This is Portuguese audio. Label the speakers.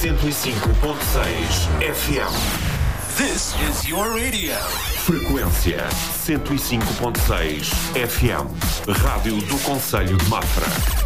Speaker 1: 105.6 FM.
Speaker 2: This is your radio.
Speaker 1: Frequência 105.6 FM. Rádio do Concelho de Mafra.